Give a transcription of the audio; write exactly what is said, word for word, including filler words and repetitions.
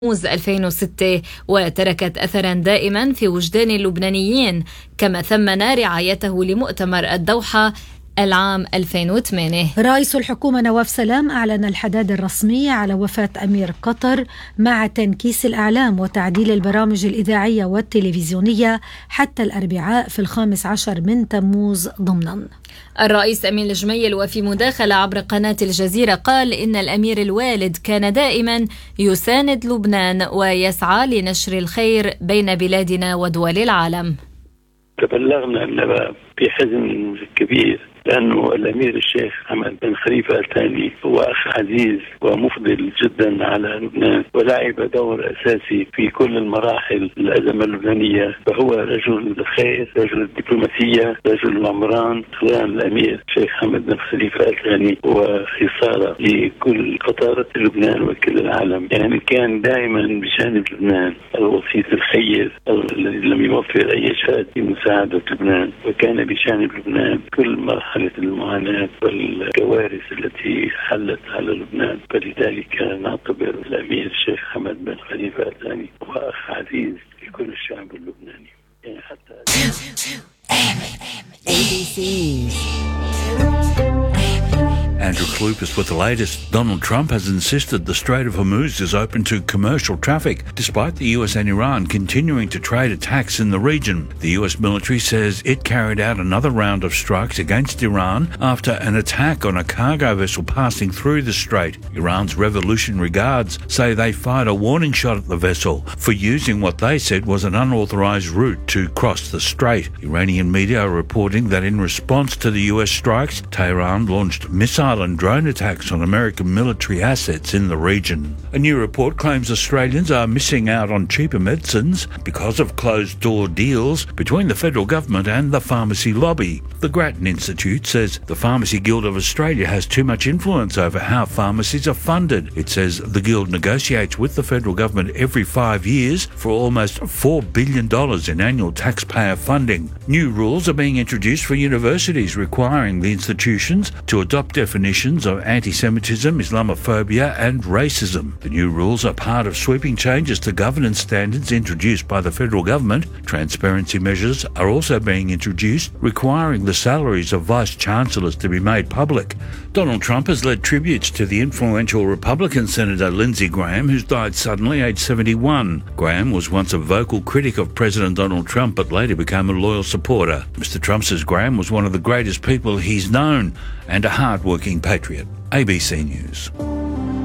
تموز ألفين وستة، وتركت أثرا دائما في وجدان اللبنانيين، كما ثمن رعايته لمؤتمر الدوحة العام ألفين وثمانية. رئيس الحكومة نواف سلام أعلن الحداد الرسمي على وفاة أمير قطر مع تنكيس الإعلام وتعديل البرامج الإذاعية والتلفزيونية حتى الأربعاء في الخامس عشر من تموز ضمنا. الرئيس أمين الجميل وفي مداخلة عبر قناة الجزيرة قال إن الأمير الوالد كان دائما يساند لبنان ويسعى لنشر الخير بين بلادنا ودول العالم. تبلغنا النبأ بحزن كبير، لأنه الأمير الشيخ حمد بن خليفة الثاني هو أخ عزيز ومفضل جدا على لبنان، ولعب دور أساسي في كل المراحل الأزمة اللبنانية، فهو رجل الخير، رجل الدبلوماسية، رجل العمران. خلال الأمير الشيخ حمد بن خليفة الثاني هو خسارة لكل قطر لبنان وكل العالم، يعني كان دائما بجانب لبنان، الوسيط الخير الذي لم يوفر أي شيء في مساعدة لبنان، وكان بجانب لبنان كل مرحلة المعاناة والكوارث التي حلت على لبنان. فلذلك نعتبر الأمير الشيخ حمد بن خليفة الثاني هو أخ عزيز لكل الشعب اللبناني، يعني حتى Andrew Kloupis with the latest. Donald Trump has insisted the Strait of Hormuz is open to commercial traffic, despite the U S and Iran continuing to trade attacks in the region. The U S military says it carried out another round of strikes against Iran after an attack on a cargo vessel passing through the strait. Iran's Revolutionary Guards say they fired a warning shot at the vessel for using what they said was an unauthorized route to cross the strait. Iranian media are reporting that in response to the U S strikes, Tehran launched missile and drone attacks on American military assets in the region. A new report claims Australians are missing out on cheaper medicines because of closed-door deals between the federal government and the pharmacy lobby. The Grattan Institute says the Pharmacy Guild of Australia has too much influence over how pharmacies are funded. It says the Guild negotiates with the federal government every five years for almost four billion dollars in annual taxpayer funding. New rules are being introduced for universities requiring the institutions to adopt definitions of anti-Semitism, Islamophobia and racism. The new rules are part of sweeping changes to governance standards introduced by the federal government. Transparency measures are also being introduced, requiring the salaries of vice-chancellors to be made public. Donald Trump has led tributes to the influential Republican Senator Lindsey Graham, who's died suddenly aged seventy-one. Graham was once a vocal critic of President Donald Trump, but later became a loyal supporter. Mister Trump says Graham was one of the greatest people he's known and a hard-working patriot. A B C News.